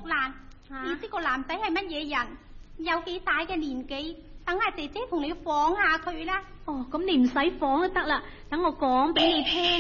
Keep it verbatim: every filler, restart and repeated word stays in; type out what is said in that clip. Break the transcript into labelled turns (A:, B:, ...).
A: 蘭，你知個男仔係乜嘢人，有幾大嘅年紀，等阿姐姐同你講下佢啦。
B: 哦，咁你唔使講都得啦，等我講俾你聽